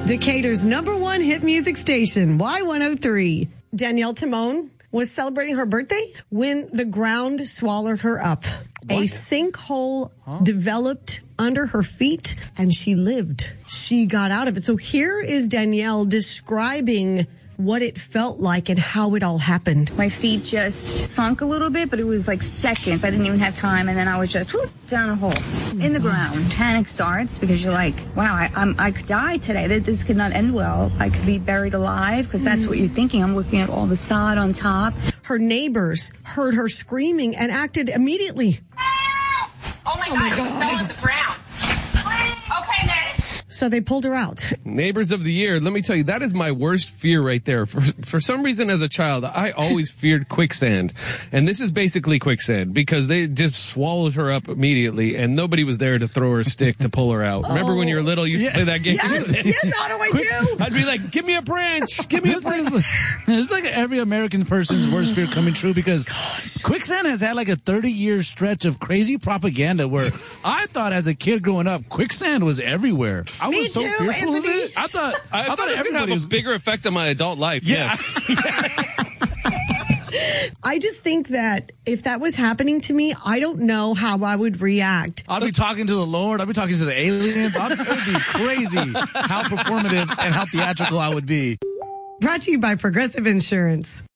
Decatur's #1 hit music station, Y103. Danielle Timon was celebrating her birthday when the ground swallowed her up. What? A sinkhole developed under her feet, and she lived. She got out of it. So here is Danielle describing what it felt like and how it all happened. My feet just sunk a little bit, but it was like seconds. I didn't even have time, and then I was just down a hole in the ground. Panic starts because you're like, wow, I could die today. This could not end well. I could be buried alive, because that's what you're thinking. I'm looking at all the sod on top. Her neighbors heard her screaming and acted immediately. Oh my God, you fell on the ground. Okay, next. So they pulled her out. Neighbors of the year. Let me tell you, that is my worst fear right there. For some reason, as a child, I always feared quicksand. And this is basically quicksand, because they just swallowed her up immediately and nobody was there to throw her a stick to pull her out. Remember when you were little, you used to play that game? Yes, how do I do? I'd be like, give me a branch. Give me a branch. It's like every American person's worst fear coming true, because quicksand has had like a 30-year stretch of crazy propaganda where I thought as a kid growing up, quicksand was everywhere. I was so fearful Anthony. of it. I thought everybody have a bigger effect on my adult life. Yeah. Yes. I just think that if that was happening to me, I don't know how I would react. I'd be talking to the Lord. I'd be talking to the aliens. It would be crazy how performative and how theatrical I would be. Brought to you by Progressive Insurance.